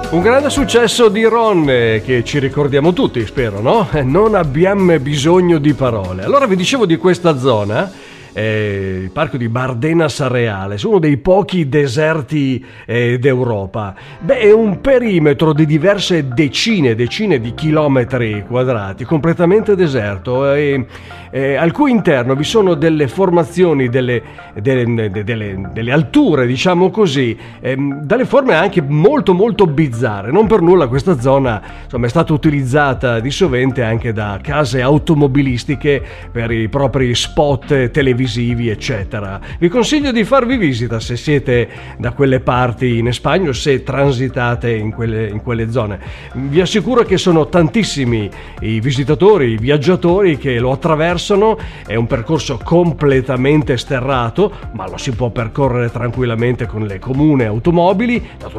Un grande successo di Ron che ci ricordiamo tutti, spero, no? Non abbiamo bisogno di parole. Allora vi dicevo di questa zona, il parco di Bardenas Areales, uno dei pochi deserti d'Europa. Beh, è un perimetro di diverse decine di chilometri quadrati, completamente deserto, al cui interno vi sono delle formazioni, delle alture, diciamo così, dalle forme anche molto molto bizzarre. Non per nulla questa zona, insomma, è stata utilizzata di sovente anche da case automobilistiche per i propri spot televisivi, eccetera. Vi consiglio di farvi visita se siete da quelle parti in Spagna o se transitate in quelle zone. Vi assicuro che sono tantissimi i visitatori, i viaggiatori che lo attraversano. È un percorso completamente sterrato, ma lo si può percorrere tranquillamente con le comuni automobili.